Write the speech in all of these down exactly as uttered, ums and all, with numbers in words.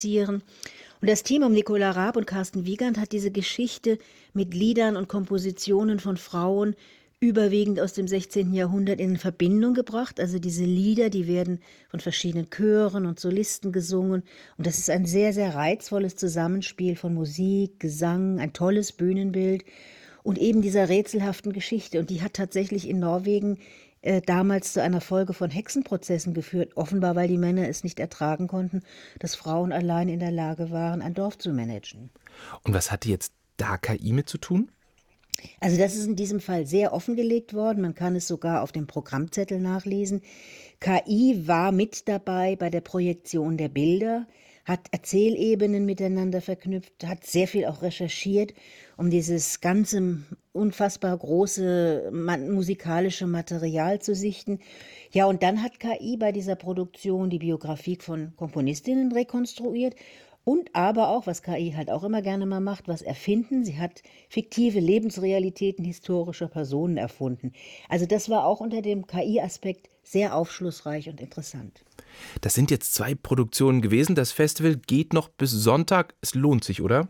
Und das Team um Nicola Raab und Carsten Wiegand hat diese Geschichte mit Liedern und Kompositionen von Frauen überwiegend aus dem sechzehnten. Jahrhundert in Verbindung gebracht. Also diese Lieder, die werden von verschiedenen Chören und Solisten gesungen. Und das ist ein sehr, sehr reizvolles Zusammenspiel von Musik, Gesang, ein tolles Bühnenbild und eben dieser rätselhaften Geschichte. Und die hat tatsächlich in Norwegen äh, damals zu einer Folge von Hexenprozessen geführt, offenbar weil die Männer es nicht ertragen konnten, dass Frauen allein in der Lage waren, ein Dorf zu managen. Und was hatte jetzt da K I mit zu tun? Also das ist in diesem Fall sehr offengelegt worden. Man kann es sogar auf dem Programmzettel nachlesen. K I war mit dabei bei der Projektion der Bilder, hat Erzählebenen miteinander verknüpft, hat sehr viel auch recherchiert, um dieses ganze unfassbar große ma- musikalische Material zu sichten. Ja, und dann hat K I bei dieser Produktion die Biografie von Komponistinnen rekonstruiert und aber auch, was K I halt auch immer gerne mal macht, was erfinden. Sie hat fiktive Lebensrealitäten historischer Personen erfunden. Also das war auch unter dem K I-Aspekt sehr aufschlussreich und interessant. Das sind jetzt zwei Produktionen gewesen. Das Festival geht noch bis Sonntag. Es lohnt sich, oder?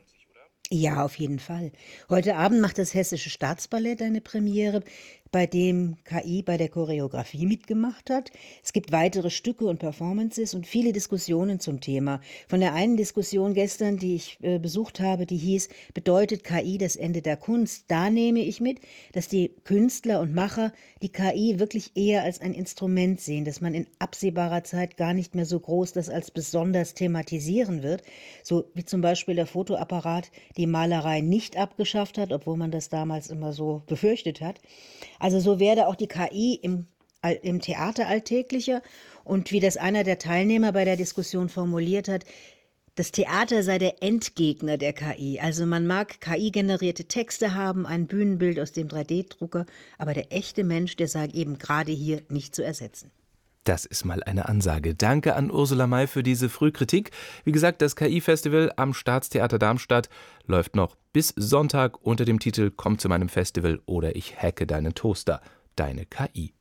Ja, auf jeden Fall. Heute Abend macht das Hessische Staatsballett eine Premiere, bei dem K I bei der Choreografie mitgemacht hat. Es gibt weitere Stücke und Performances und viele Diskussionen zum Thema. Von der einen Diskussion gestern, die ich äh, besucht habe, die hieß, bedeutet K I das Ende der Kunst? Da nehme ich mit, dass die Künstler und Macher die K I wirklich eher als ein Instrument sehen, dass man in absehbarer Zeit gar nicht mehr so groß das als besonders thematisieren wird, so wie zum Beispiel der Fotoapparat die Malerei nicht abgeschafft hat, obwohl man das damals immer so befürchtet hat. Also so werde auch die K I im, Al- im Theater alltäglicher und wie das einer der Teilnehmer bei der Diskussion formuliert hat, das Theater sei der Endgegner der K I. Also man mag K I-generierte Texte haben, ein Bühnenbild aus dem drei D-Drucker, aber der echte Mensch, der sei eben gerade hier nicht zu ersetzen. Das ist mal eine Ansage. Danke an Ursula May für diese Frühkritik. Wie gesagt, das K I-Festival am Staatstheater Darmstadt läuft noch bis Sonntag unter dem Titel Komm zu meinem Festival oder ich hacke deinen Toaster. Deine K I.